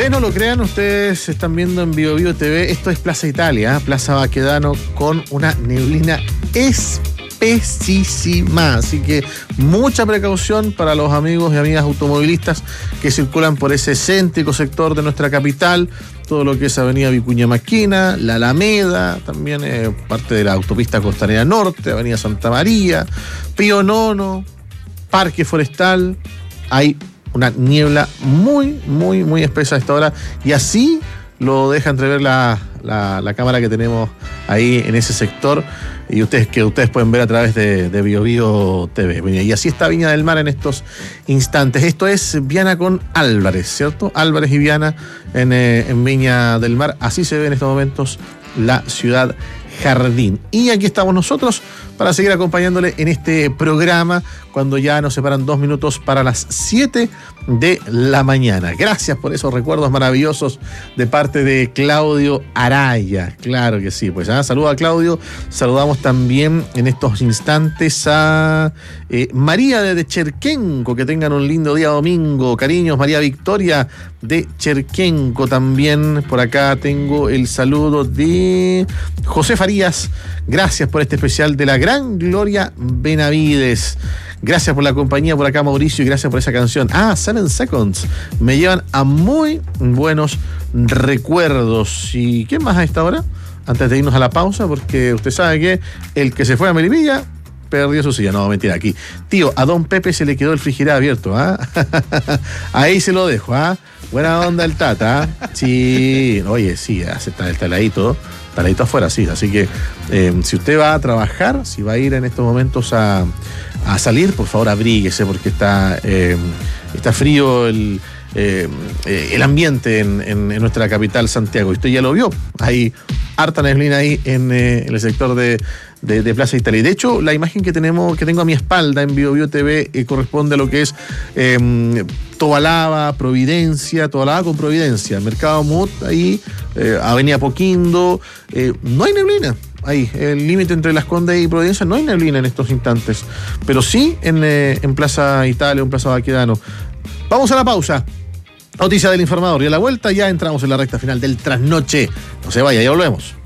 Ustedes no lo crean, ustedes están viendo en Bio Bio TV, esto es Plaza Italia, Plaza Baquedano, con una neblina espesísima, así que mucha precaución para los amigos y amigas automovilistas que circulan por ese céntrico sector de nuestra capital, todo lo que es Avenida Vicuña Maquena, la Alameda, también parte de la autopista Costanera Norte, Avenida Santa María, Pío Nono, Parque Forestal. Hay una niebla muy, muy, muy espesa a esta hora, y así lo deja entrever la cámara que tenemos ahí en ese sector, y ustedes pueden ver a través de Bio Bio TV. Y así está Viña del Mar en estos instantes. Esto es Viana con Álvarez, ¿cierto? Álvarez y Viana en Viña del Mar. Así se ve en estos momentos la ciudad jardín. Y aquí estamos nosotros para seguir acompañándole en este programa cuando ya nos separan 2 minutos para las 7 de la mañana. Gracias por esos recuerdos maravillosos de parte de Claudio Araya. Claro que sí, pues saludo a Claudio. Saludamos también en estos instantes a María de Cherquenco. Que tengan un lindo día domingo. Cariños, María Victoria de Cherquenco también. Por acá tengo el saludo de José Farías. Gracias por este especial de la gran Gloria Benavides. Gracias por la compañía por acá, Mauricio, y gracias por esa canción. 7 Seconds. Me llevan a muy buenos recuerdos. ¿Y quién más a esta hora? Antes de irnos a la pausa, porque usted sabe que el que se fue a Melipilla perdió su silla. No, mentira, aquí. Tío, a don Pepe se le quedó el frigider abierto, Ahí se lo dejo, Buena onda el Tata, Sí, oye, sí, está el taladito afuera, sí. Así que si usted va a trabajar, si va a ir en estos momentos a salir, por favor abríguese, porque está frío el ambiente en nuestra capital, Santiago. Y usted ya lo vio, hay harta neblina ahí en el sector de Plaza Italia. Y de hecho, la imagen que tengo a mi espalda en Bio Bio TV corresponde a lo que es Tobalaba, Providencia, Tobalaba con Providencia, Mercado Mut, ahí, Avenida Poquindo. No hay neblina. Ahí, el límite entre Las Condes y Providencia, no hay neblina en estos instantes, pero sí en Plaza Italia o en Plaza Baquedano. Vamos a la pausa. Noticia del informador, y a la vuelta ya entramos en la recta final del trasnoche. No se vaya, ya volvemos.